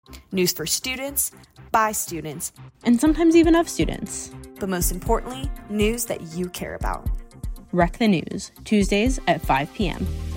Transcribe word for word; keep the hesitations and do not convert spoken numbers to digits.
News for students, by students, and sometimes even of students. But most importantly, news that you care about. Rec the News, Tuesdays at five p.m.